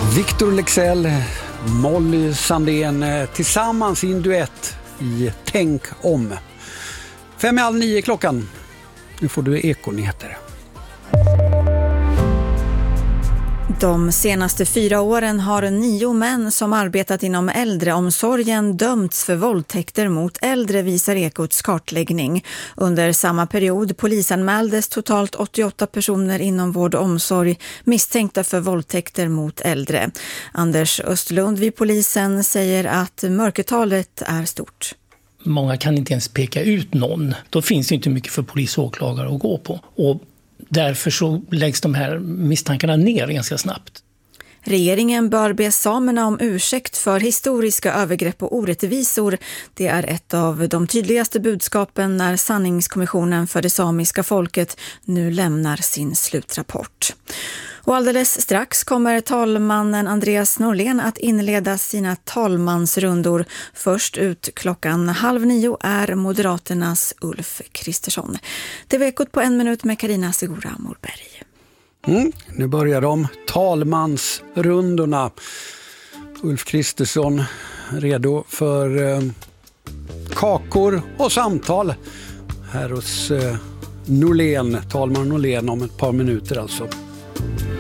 Victor Leksell, Molly Sandén tillsammans i en duett i Tänk om. 8:55 klockan. Nu får du Ekonyheter. De senaste 4 åren har 9 män som arbetat inom äldreomsorgen dömts för våldtäkter mot äldre, visar Ekots kartläggning. Under samma period polisanmäldes totalt 88 personer inom vård och omsorg misstänkta för våldtäkter mot äldre. Anders Östlund vid polisen säger att mörkertalet är stort. Många kan inte ens peka ut någon. Då finns det inte mycket för polis och åklagare att gå på. Och därför så läggs de här misstankarna ner ganska snabbt. Regeringen bör be samerna om ursäkt för historiska övergrepp och orättvisor. Det är ett av de tydligaste budskapen när sanningskommissionen för det samiska folket nu lämnar sin slutrapport. Och alldeles strax kommer talmannen Andreas Norlén att inleda sina talmansrundor. Först ut 8:30 är Moderaternas Ulf Kristersson. Det var Ekot på 1 minut med Carina Segura Morberg. Nu börjar de talmansrundorna. Ulf Kristersson redo för kakor och samtal här hos Norlén, talman Norlén om ett par minuter alltså.